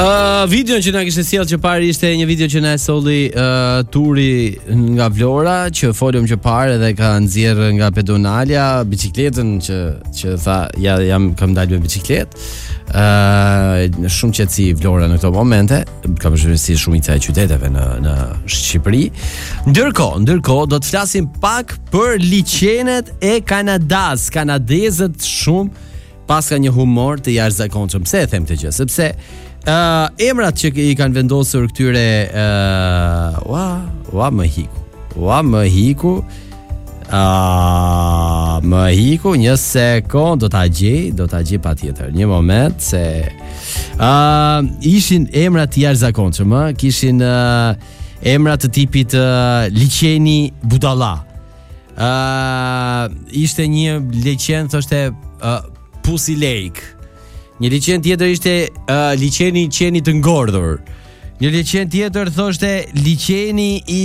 Videon që na kishte sjell që parë ishte një video që na e solli turi nga Vlora, që folëm që parë edhe ka nxjerr nga pedonalia bicikletën që tha kam dalë me bicikletë. Shumë qetësi Vlora në këto momente, kam përshtypjen si shumica e qyteteve në Shqipëri. Ndërkohë do të flasim pak për liçenet e Kanadas. Kanadezët shumë pas ka një humor të jashtëzakonshëm. Pse e them këtë gjë? Sepse emrat që i kanë vendosur këtyre më hiku një sekond, do ta gjej patjetër. Një moment se ishin emra të jashtëzakonshëm, kishin emra të tipit liçeni budalla. Ishte një liçen thoshte Pussy Lake. Një liçen tjetër ishte liçeni qeni të ngordhur. Një liçen tjetër thoshte liçeni i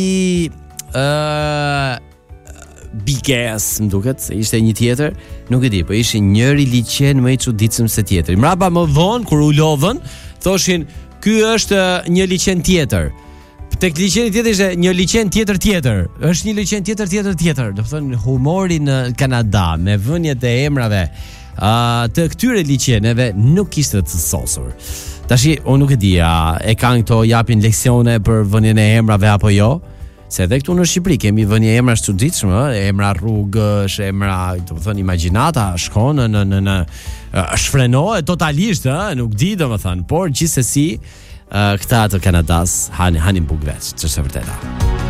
Big Ass, më duket, ishte një tjetër, nuk e di, po ishin njëri liçen më i çuditshëm se tjetri. Mbrapa më vonë kur u lodhën, thoshin, "Ky është një liçen tjetër." Tek liçeni tjetër ishte një liçen tjetër. Është një liçen tjetër. Do të thonë humori në Kanada me vënjet e emrave të këtyre liçeneve nuk ishte të sosur. Tashi unë nuk e di, e kanë këto japin leksione për vënien e emrave apo jo? Se edhe këtu në Shqipëri kemi vënie emra të çuditshme, emra rrugësh, emra, do të thonë imagjinata shkon në shfrenohet totalisht, nuk di domethënë, por gjithsesi këta të Kanadas hanin bukë vetë, ç'është e vërteta.